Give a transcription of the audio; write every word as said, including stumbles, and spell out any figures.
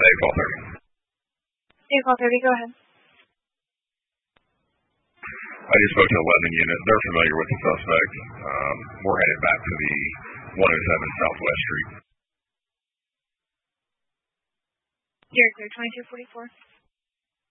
A call thirty. A call thirty, go ahead. I just spoke to the Lebanon unit. They're familiar with the suspect. Um, we're headed back to the one oh seven Southwest Street. You're clear, twenty-two forty-four.